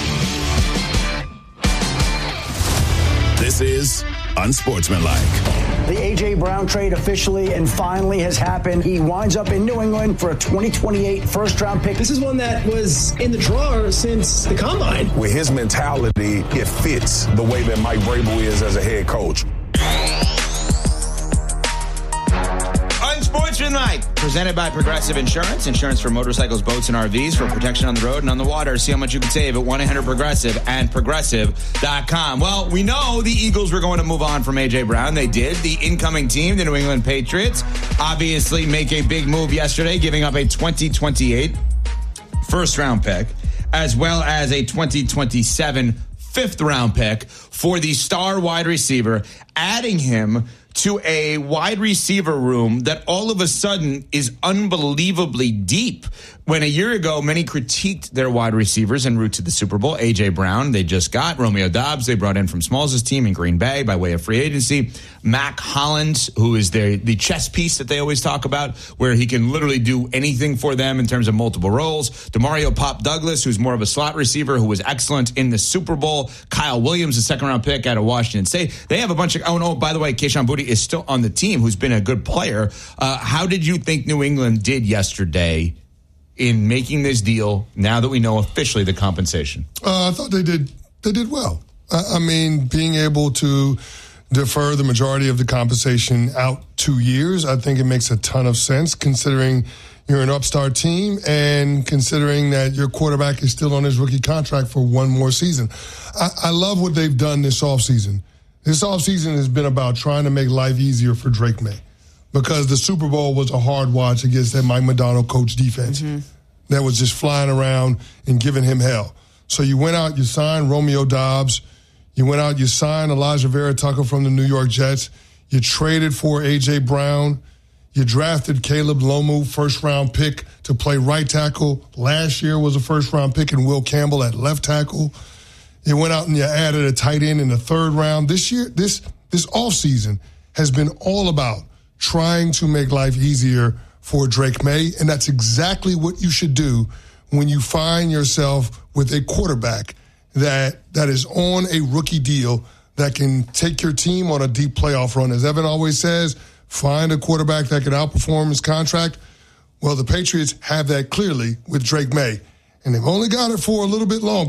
This is Unsportsmanlike. The A.J. Brown trade officially and finally has happened. He winds up in New England for a 2028 first-round pick. This is one that was in the drawer since the Combine. With his mentality, it fits the way that Mike Vrabel is as a head coach. Unsportsmanlike, presented by Progressive Insurance. Insurance for motorcycles, boats, and RVs for protection on the road and on the water. See how much you can save at 1-800-PROGRESSIVE and Progressive.com. Well, we know the Eagles were going to move on from A.J. Brown. They did. The incoming team, the New England Patriots, obviously make a big move yesterday, giving up a 2028 first-round pick, as well as a 2027 fifth-round pick for the star wide receiver, adding him to a wide receiver room that all of a sudden is unbelievably deep. When a year ago, many critiqued their wide receivers en route to the Super Bowl. A.J. Brown, they just got. Romeo Doubs, they brought in from Smalls' team in Green Bay by way of free agency. Mac Hollins, who is the chess piece that they always talk about, where he can literally do anything for them in terms of multiple roles. DeMario Pop Douglas, who's more of a slot receiver, who was excellent in the Super Bowl. Kyle Williams, a second-round pick out of Washington State. They have a bunch of... Oh, no, by the way, Kayshon Boutte is still on the team, who's been a good player. How did you think New England did yesterday in making this deal, now that we know officially the compensation? I thought they did well. I mean, being able to defer the majority of the compensation out 2 years, I think it makes a ton of sense, considering you're an upstart team and considering that your quarterback is still on his rookie contract for one more season. I love what they've done this offseason. This offseason has been about trying to make life easier for Drake May, because the Super Bowl was a hard watch against that Mike Madonna coach defense that was just flying around and giving him hell. So you went out, you signed Romeo Doubs. You went out, you signed Elijah Vera Tucker from the New York Jets. You traded for A.J. Brown. You drafted Caleb Lomu, first-round pick, to play right tackle. Last year was a first-round pick, and Will Campbell at left tackle. You went out and you added a tight end in the third round. This year, this offseason has been all about trying to make life easier for Drake May, and that's exactly what you should do when you find yourself with a quarterback that is on a rookie deal that can take your team on a deep playoff run. As Evan always says, find a quarterback that can outperform his contract. Well, the Patriots have that clearly with Drake May, and they've only got it for a little bit longer.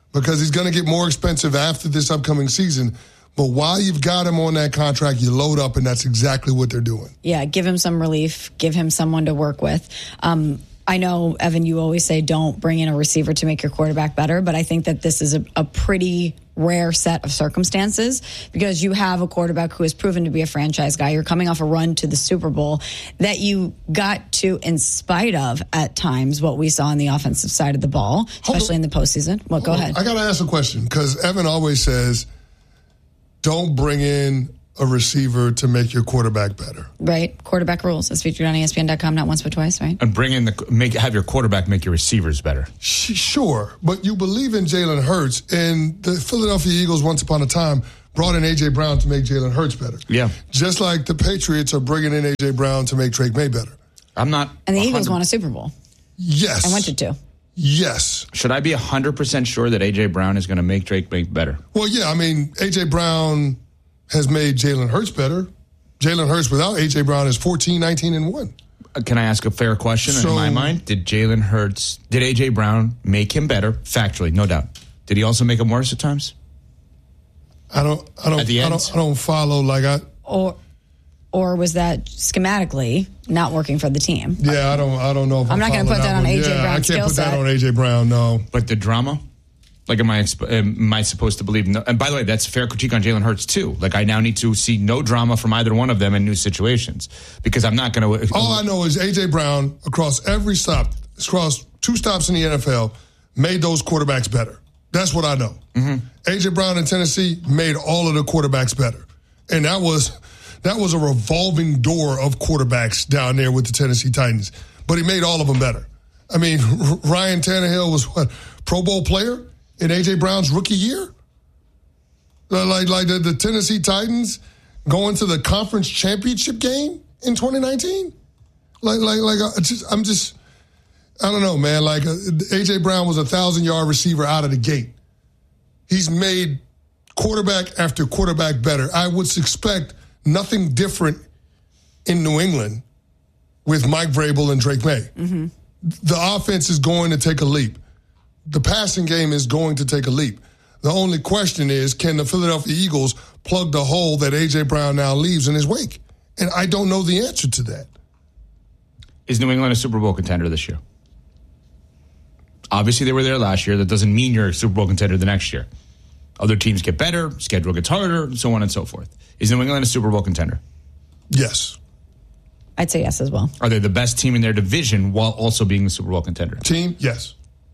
because he's going to get more expensive after this upcoming season. But while you've got him on that contract, you load up, and that's exactly what they're doing. Yeah, give him some relief. Give him someone to work with. I know, Evan, you always say don't bring in a receiver to make your quarterback better, but I think that this is a pretty rare set of circumstances because you have a quarterback who has proven to be a franchise guy. You're coming off a run to the Super Bowl that you got to, in spite of, at times, what we saw on the offensive side of the ball, especially in the postseason. Well, go ahead. I got to ask a question because Evan always says, don't bring in a receiver to make your quarterback better. Right. Quarterback rules. It's featured on ESPN.com not once but twice, right? And have your quarterback make your receivers better. Sure, but you believe in Jalen Hurts, and the Philadelphia Eagles once upon a time brought in A.J. Brown to make Jalen Hurts better. Yeah. Just like the Patriots are bringing in A.J. Brown to make Drake May better. I'm not. And the Eagles won a Super Bowl. Yes. I went to 2. Yes. Should I be 100% sure that A.J. Brown is going to make Drake May better? Well, yeah. I mean, A.J. Brown has made Jalen Hurts better. Jalen Hurts without A.J. Brown is 14, 19, and 1. Can I ask a fair question in my mind? Did A.J. Brown make him better? Factually, no doubt. Did he also make him worse at times? I don't follow or was that schematically not working for the team? Yeah, I don't know if I'm not going to put that on A.J. Brown's skill set. I can't put that on A.J. Brown, no. But the drama? Like, am I supposed to believe? No? And by the way, that's a fair critique on Jalen Hurts, too. Like, I now need to see no drama from either one of them in new situations because I'm not going to. All I know is A.J. Brown, across every stop, across 2 stops in the NFL, made those quarterbacks better. That's what I know. Mm-hmm. A.J. Brown in Tennessee made all of the quarterbacks better. And that was a revolving door of quarterbacks down there with the Tennessee Titans. But he made all of them better. I mean, Ryan Tannehill was what, Pro Bowl player in A.J. Brown's rookie year? Like the Tennessee Titans going to the conference championship game in 2019? I don't know, man. Like, A.J. Brown was a 1,000-yard receiver out of the gate. He's made quarterback after quarterback better. I would expect nothing different in New England with Mike Vrabel and Drake May. Mm-hmm. The offense is going to take a leap. The passing game is going to take a leap. The only question is, can the Philadelphia Eagles plug the hole that A.J. Brown now leaves in his wake? And I don't know the answer to that. Is New England a Super Bowl contender this year? Obviously, they were there last year. That doesn't mean you're a Super Bowl contender the next year. Other teams get better, schedule gets harder, so on and so forth. Is New England a Super Bowl contender? Yes. I'd say yes as well. Are they the best team in their division while also being the Super Bowl contender? Team, yes.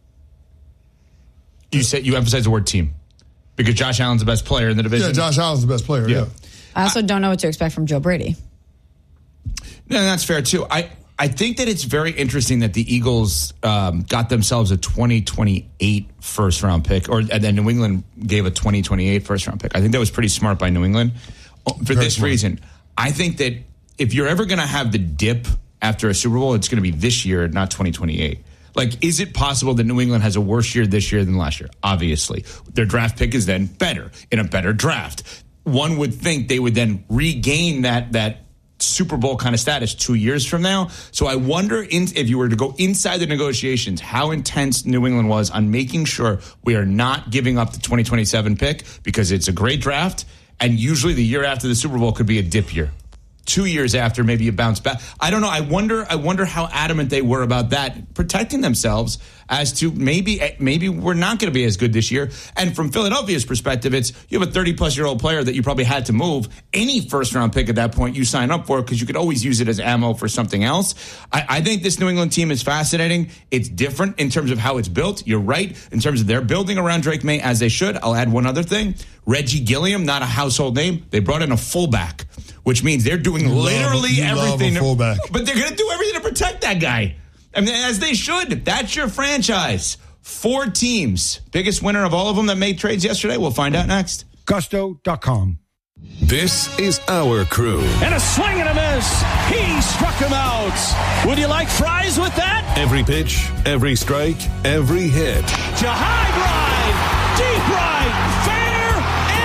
You emphasize the word team because Josh Allen's the best player in the division. Yeah, Josh Allen's the best player, yeah. I also don't know what to expect from Joe Brady. No, that's fair, too. I think that it's very interesting that the Eagles got themselves a 2028 first-round pick, and then New England gave a 2028 first-round pick. I think that was pretty smart by New England for this reason. I think that if you're ever going to have the dip after a Super Bowl, it's going to be this year, not 2028. Like, is it possible that New England has a worse year this year than last year? Obviously. Their draft pick is then better, in a better draft. One would think they would then regain that Super Bowl kind of status 2 years from now. So I wonder if you were to go inside the negotiations, how intense New England was on making sure we are not giving up the 2027 pick because it's a great draft. And usually the year after the Super Bowl could be a dip year. 2 years after, maybe you bounce back. I don't know. I wonder how adamant they were about that, protecting themselves as to maybe we're not going to be as good this year. And from Philadelphia's perspective, it's you have a 30-plus-year-old player that you probably had to move. Any first-round pick at that point you sign up for because you could always use it as ammo for something else. I think this New England team is fascinating. It's different in terms of how it's built. You're right. In terms of they're building around Drake May as they should. I'll add one other thing. Reggie Gilliam, not a household name. They brought in a fullback, which means they're doing literally everything. But they're going to do everything to protect that guy. I mean, as they should. That's your franchise. 4 teams. Biggest winner of all of them that made trades yesterday. We'll find out next. Gusto.com. This is our crew. And a swing and a miss. He struck him out. Would you like fries with that? Every pitch, every strike, every hit. To high drive. Deep right. Fair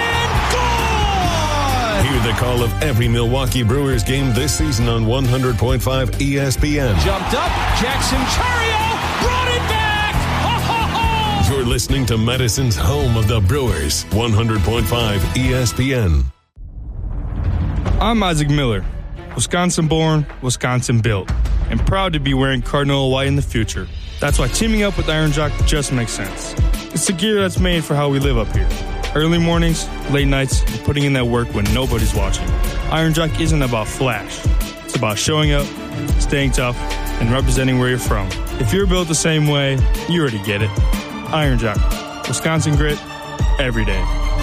and gone. Hear the call of every Milwaukee Brewers game this season on 100.5 ESPN. Jumped up. Jackson Chariot brought it back. You're listening to Madison's home of the Brewers, 100.5 ESPN. I'm Isaac Miller, Wisconsin-born, Wisconsin-built, and proud to be wearing Cardinal white in the future. That's why teaming up with Iron Jock just makes sense. It's the gear that's made for how we live up here. Early mornings, late nights, and putting in that work when nobody's watching. Iron Jock isn't about flash. It's about showing up, staying tough, and representing where you're from. If you're built the same way, you already get it. Iron Jock, Wisconsin grit, every day.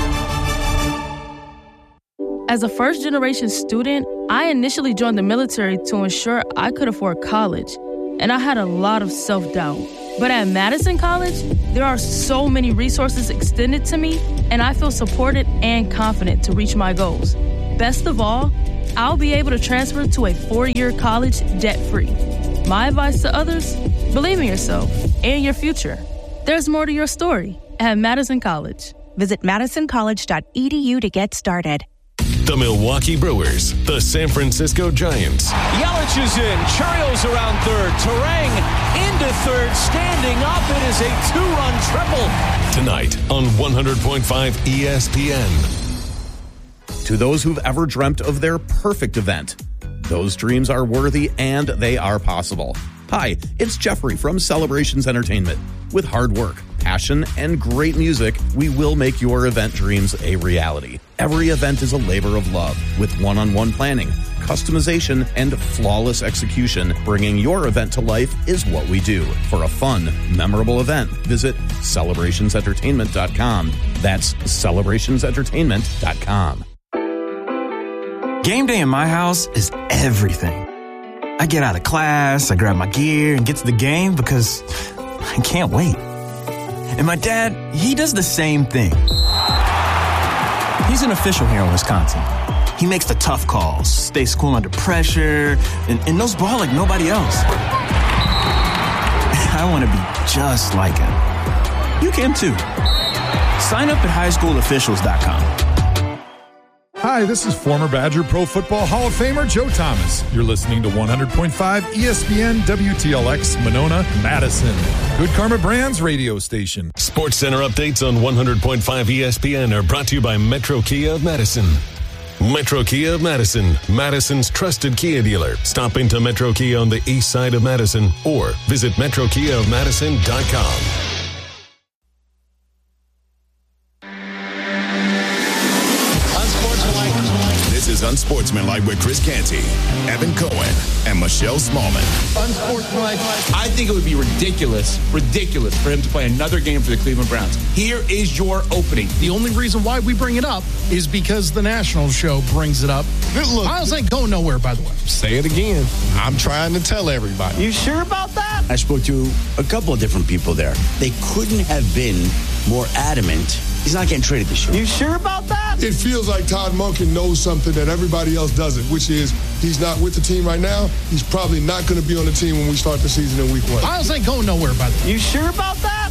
As a first-generation student, I initially joined the military to ensure I could afford college, and I had a lot of self-doubt. But at Madison College, there are so many resources extended to me, and I feel supported and confident to reach my goals. Best of all, I'll be able to transfer to a 4-year college debt-free. My advice to others, believe in yourself and your future. There's more to your story at Madison College. Visit madisoncollege.edu to get started. The Milwaukee Brewers, the San Francisco Giants. Yelich is in. Churios around third. Terang into third. Standing up. It is a 2-run triple. Tonight on 100.5 ESPN. To those who've ever dreamt of their perfect event, those dreams are worthy and they are possible. Hi, it's Jeffrey from Celebrations Entertainment. With hard work, passion, and great music, we will make your event dreams a reality. Every event is a labor of love with one-on-one planning, customization, and flawless execution. Bringing your event to life is what we do. For a fun, memorable event, visit celebrationsentertainment.com. That's celebrationsentertainment.com. Game day in my house is everything. I get out of class, I grab my gear, and get to the game because I can't wait. And my dad, he does the same thing. He's an official here in Wisconsin. He makes the tough calls, stays cool under pressure, and knows ball like nobody else. I want to be just like him. You can too. Sign up at highschoolofficials.com. Hi, this is former Badger Pro Football Hall of Famer Joe Thomas. You're listening to 100.5 ESPN WTLX Monona, Madison. Good Karma Brands radio station. Sports Center updates on 100.5 ESPN are brought to you by Metro Kia of Madison. Metro Kia of Madison, Madison's trusted Kia dealer. Stop into Metro Kia on the east side of Madison or visit metrokiaofmadison.com. This is Unsportsmanlike with Chris Canty, Evan Cohen, and Michelle Smallman. Unsportsmanlike. I think it would be ridiculous for him to play another game for the Cleveland Browns. Here is your opening. The only reason why we bring it up is because the national show brings it up. Look, Miles ain't going nowhere, by the way. Say it again. I'm trying to tell everybody. You sure about that? I spoke to a couple of different people there. They couldn't have been more adamant. He's not getting traded this year. You sure about that? It feels like Todd Monken knows something that everybody else doesn't, which is he's not with the team right now. He's probably not going to be on the team when we start the season in week 1. Miles ain't going nowhere, by the way. You sure about that?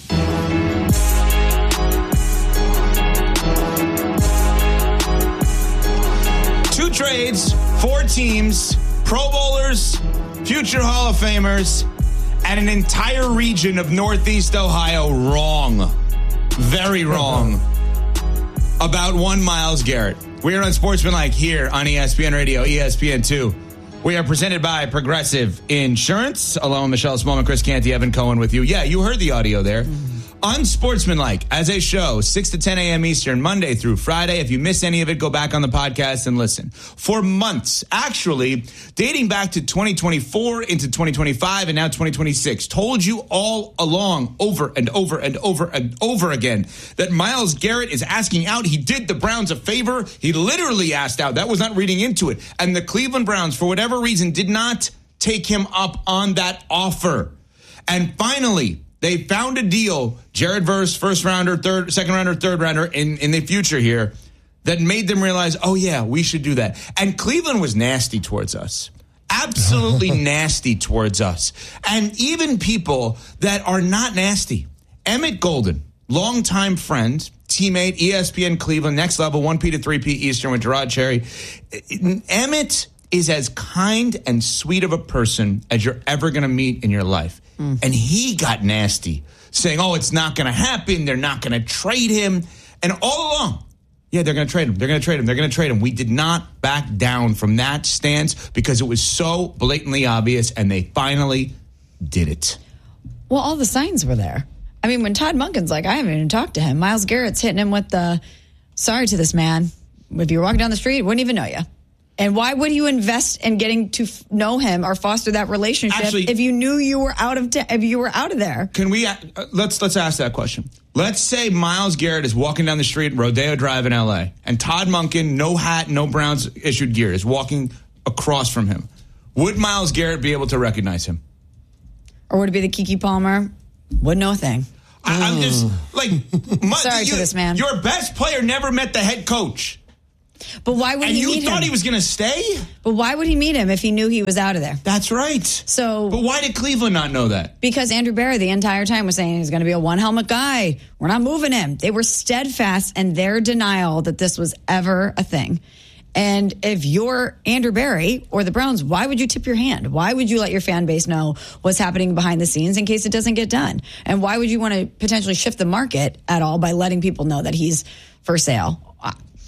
2 trades, 4 teams, Pro Bowlers, future Hall of Famers, and an entire region of Northeast Ohio wrong. Very wrong about one Myles Garrett. We are on Sportsmanlike here on ESPN Radio, ESPN2. We are presented by Progressive Insurance. Along with Michelle Smallman, Chris Canty, Evan Cohen with you. Yeah, you heard the audio there. Unsportsmanlike as a show, 6 to 10 a.m. Eastern, Monday through Friday. If you miss any of it, go back on the podcast and listen. For months, actually, dating back to 2024 into 2025 and now 2026, told you all along, over and over and over and over again, that Myles Garrett is asking out. He did the Browns a favor. He literally asked out. That was not reading into it. And the Cleveland Browns, for whatever reason, did not take him up on that offer. And finally, they found a deal, Jared Verse, first rounder, second rounder, third rounder in the future here, that made them realize, oh yeah, we should do that. And Cleveland was nasty towards us. Absolutely nasty towards us. And even people that are not nasty. Emmett Golden, longtime friend, teammate, ESPN Cleveland, next level, 1P to 3P Eastern with Gerard Cherry. Emmett is as kind and sweet of a person as you're ever going to meet in your life. And he got nasty saying, oh, it's not going to happen. They're not going to trade him. And all along, yeah, they're going to trade him. They're going to trade him. They're going to trade him. We did not back down from that stance because it was so blatantly obvious, and they finally did it. Well, all the signs were there. I mean, when Todd Monken's like, I haven't even talked to him. Myles Garrett's hitting him with the, sorry to this man. If you were walking down the street, wouldn't even know you. And why would you invest in getting to know him or foster that relationship if you knew you were out of there? Can we let's ask that question? Let's say Myles Garrett is walking down the street, Rodeo Drive in L.A., and Todd Monken, no hat, no Browns issued gear, is walking across from him. Would Myles Garrett be able to recognize him? Or would it be the Keke Palmer? Wouldn't know a thing. I'm just like, sorry to this man. Your best player never met the head coach. But why would he meet him? And you thought he was going to stay? But why would he meet him if he knew he was out of there? That's right. So, but why did Cleveland not know that? Because Andrew Berry the entire time was saying he's going to be a one-helmet guy. We're not moving him. They were steadfast in their denial that this was ever a thing. And if you're Andrew Berry or the Browns, why would you tip your hand? Why would you let your fan base know what's happening behind the scenes in case it doesn't get done? And why would you want to potentially shift the market at all by letting people know that he's for sale?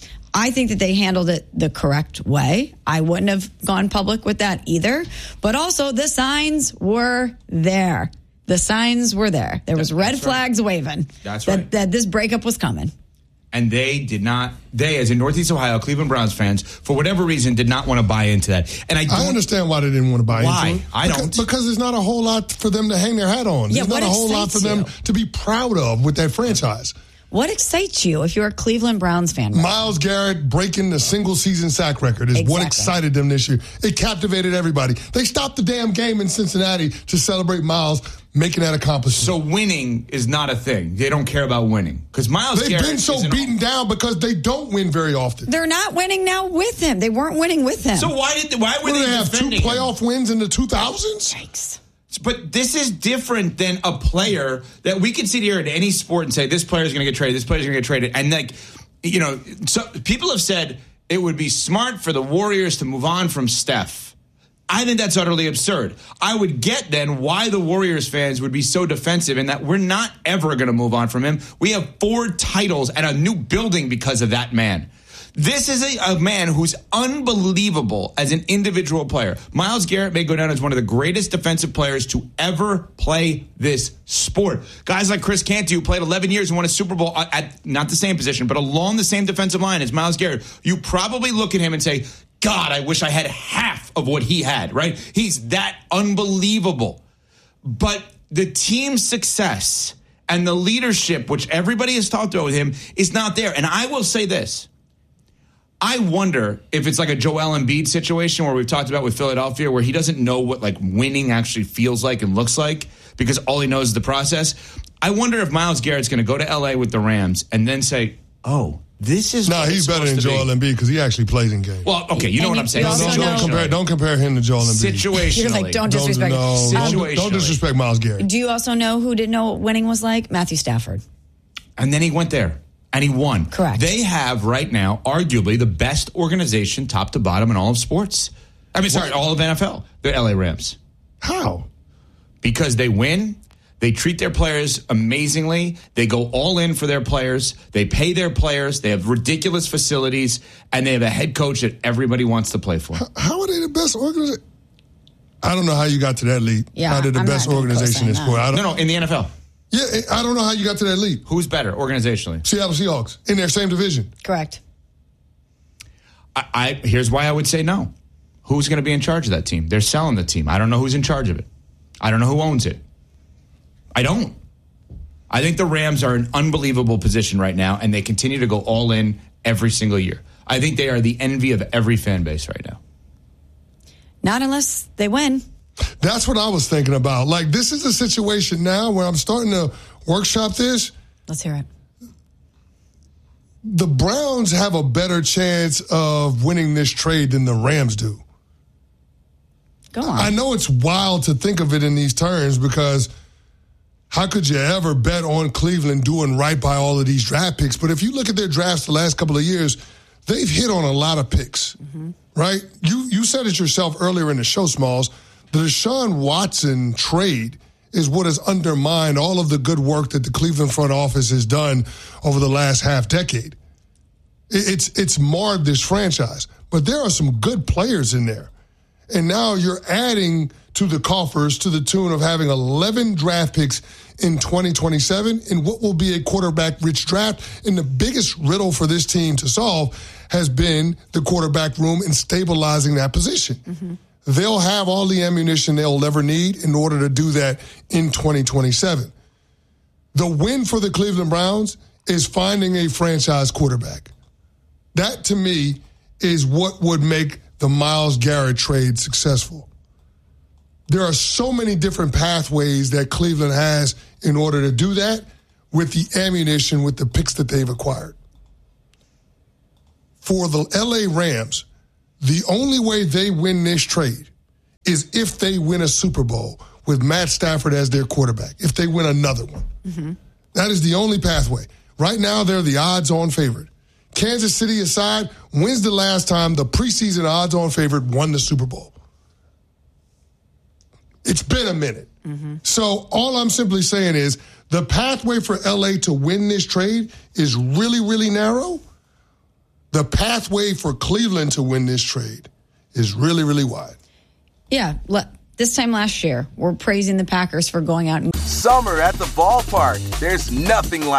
I think that they handled it the correct way. I wouldn't have gone public with that either. But also, the signs were there. The signs were there. There was red flags waving. That's right. That this breakup was coming. And they did not, as in Northeast Ohio, Cleveland Browns fans, for whatever reason, did not want to buy into that. And I understand why they didn't want to buy into it. Why? I don't. Because there's not a whole lot for them to hang their hat on. There's not a whole lot for them to be proud of with that franchise. What excites you if you're a Cleveland Browns fan? Right? Myles Garrett breaking the single-season sack record is what excited them this year. It captivated everybody. They stopped the damn game in Cincinnati to celebrate Myles making that accomplishment. So winning is not a thing. They don't care about winning. Because Myles Garrett... They've been so beaten down because they don't win very often. They're not winning now with him. They weren't winning with him. So why were they have two playoff wins in the 2000s? Yikes. But this is different than a player that we can sit here in any sport and say, this player is going to get traded, this player is going to get traded. And, like, you know, so people have said it would be smart for the Warriors to move on from Steph. I think that's utterly absurd. I would get then why the Warriors fans would be so defensive in that we're not ever going to move on from him. We have 4 titles and a new building because of that man. This is a man who's unbelievable as an individual player. Myles Garrett may go down as one of the greatest defensive players to ever play this sport. Guys like Chris Canty, who played 11 years and won a Super Bowl at not the same position, but along the same defensive line as Myles Garrett, you probably look at him and say, God, I wish I had half of what he had, right? He's that unbelievable. But the team's success and the leadership, which everybody has talked about with him, is not there. And I will say this. I wonder if it's like a Joel Embiid situation where we've talked about with Philadelphia, where he doesn't know what like winning actually feels like and looks like because all he knows is the process. I wonder if Myles Garrett's going to go to L.A. with the Rams and then say, oh, this is he's better than Joel Embiid because he actually plays in games. Well, okay, you know what I'm saying. Don't compare him to Joel Embiid. Situationally. You're like, don't disrespect. Don't disrespect Myles Garrett. Do you also know who didn't know what winning was like? Matthew Stafford. And then he went there. And he won. Correct. They have right now, arguably, the best organization, top to bottom, in all of sports. I mean, all of NFL, the LA Rams. How? Because they win. They treat their players amazingly. They go all in for their players. They pay their players. They have ridiculous facilities. And they have a head coach that everybody wants to play for. How are they the best organization? I don't know how you got to that lead. Yeah, how they're the best organization in sport. No, in the NFL. Yeah, I don't know how you got to that lead. Who's better organizationally? Seattle Seahawks in their same division. Correct. Here's why I would say no. Who's going to be in charge of that team? They're selling the team. I don't know who's in charge of it. I don't know who owns it. I don't. I think the Rams are in an unbelievable position right now, and they continue to go all in every single year. I think they are the envy of every fan base right now. Not unless they win. That's what I was thinking about. Like, this is a situation now where I'm starting to workshop this. Let's hear it. The Browns have a better chance of winning this trade than the Rams do. Go on. I know it's wild to think of it in these terms because how could you ever bet on Cleveland doing right by all of these draft picks? But if you look at their drafts the last couple of years, they've hit on a lot of picks, right? You said it yourself earlier in the show, Smalls. The Deshaun Watson trade is what has undermined all of the good work that the Cleveland front office has done over the last half decade. It's marred this franchise, but there are some good players in there. And now you're adding to the coffers to the tune of having 11 draft picks in 2027 in what will be a quarterback-rich draft. And the biggest riddle for this team to solve has been the quarterback room and stabilizing that position. Mm-hmm. They'll have all the ammunition they'll ever need in order to do that in 2027. The win for the Cleveland Browns is finding a franchise quarterback. That, to me, is what would make the Myles Garrett trade successful. There are so many different pathways that Cleveland has in order to do that with the ammunition, with the picks that they've acquired. For the LA Rams, the only way they win this trade is if they win a Super Bowl with Matt Stafford as their quarterback, if they win another one. Mm-hmm. That is the only pathway. Right now, they're the odds-on favorite. Kansas City aside, when's the last time the preseason odds-on favorite won the Super Bowl? It's been a minute. Mm-hmm. So all I'm simply saying is the pathway for LA to win this trade is really, really narrow. The pathway for Cleveland to win this trade is really, really wide. Yeah. This time last year, we're praising the Packers for going out and... Summer at the ballpark. There's nothing like